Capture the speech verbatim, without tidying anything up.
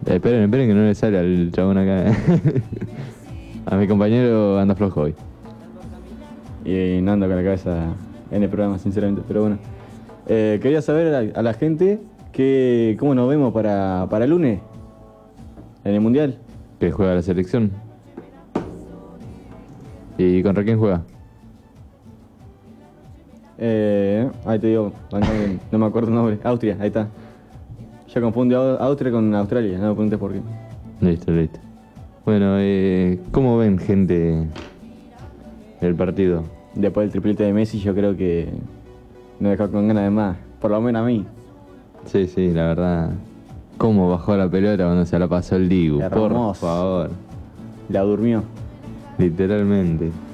Eh, esperen, esperen que no le sale al chabón acá. A mi compañero anda flojo hoy. Y no ando con la cabeza en el programa, sinceramente, pero bueno. Eh, quería saber a la, a la gente que, cómo nos vemos para, para el lunes en el Mundial. Que juega la selección. ¿Y contra quién juega? Eh, ahí te digo, bancame, no me acuerdo el nombre. Austria, ahí está. Ya confundí Au- Austria con Australia, no me preguntes por qué. Listo, listo. Bueno, eh, ¿cómo ven, gente, el partido? Después del triplete de Messi, yo creo que nos dejó con ganas de más. Por lo menos a mí. Sí, sí, la verdad. ¿Cómo bajó la pelota cuando se la pasó el Dibu? Por Hermoso. favor. La durmió. Literalmente.